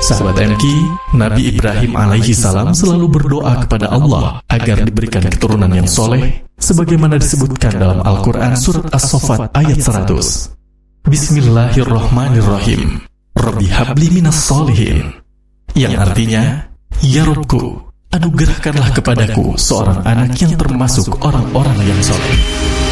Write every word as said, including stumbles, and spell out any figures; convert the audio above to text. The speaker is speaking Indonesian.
Sahabat M K, Nabi Ibrahim alaihi salam selalu berdoa kepada Allah agar diberikan keturunan yang soleh, sebagaimana disebutkan dalam Al-Quran surat As-Saffat ayat seratus. Bismillahirrahmanirrahim. Rabbi habli minas solihin. Yang artinya, ya Rabbku, anugerahkanlah kepadaku seorang anak yang termasuk orang-orang yang soleh.